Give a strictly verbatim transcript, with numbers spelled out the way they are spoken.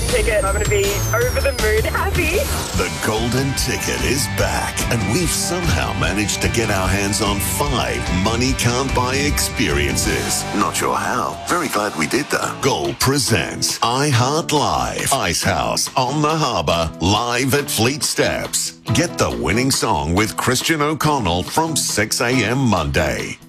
ticket. I'm going to be over the moon happy. The Golden Ticket is back, and we've somehow managed to get our hands on five money can't buy experiences. Not sure how. Very glad we did though. Gold presents iHeart Live, Icehouse on the Harbour, live at Fleet Steps. Get the winning song with Christian O'Connell from six a.m. Monday.